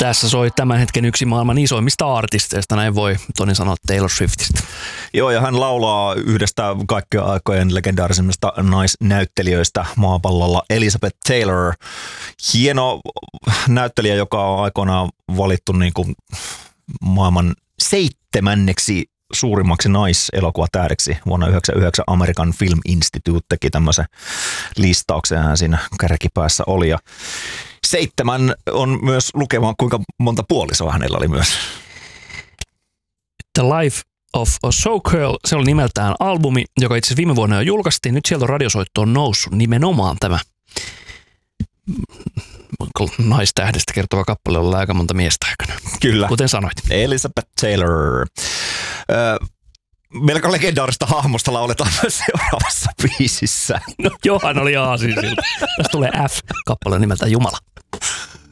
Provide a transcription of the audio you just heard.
Tässä soi tämän hetken yksi maailman isoimmista artisteista, näin voi Toni sanoa Taylor Swiftistä. Joo, ja hän laulaa yhdestä kaikkien aikojen legendaarisimmista naisnäyttelijöistä maapallolla, Elizabeth Taylor. Hieno näyttelijä, joka on aikoinaan valittu niin kuin maailman 7. suurimmaksi naiselokuvatähdeksi vuonna 1999. American Film Institute teki tämmöisen listauksen, hän siinä kärkipäässä oli. Ja 7 on myös lukemaan, kuinka monta puolisoa hänellä oli myös. The Life of a Showgirl, se oli nimeltään albumi, joka itse asiassa viime vuonna jo julkaistiin. Nyt sieltä on radiosoittoon noussut nimenomaan tämä naistähdestä kertova kappale, on aika monta miestä aikana. Kyllä. Kuten sanoit. Elizabeth Taylor. Melko legendaarista hahmosta lauletaan myös seuraavassa biisissä. No, Johan oli aasinsilta. Tästä tulee F-kappale nimeltä Jumala.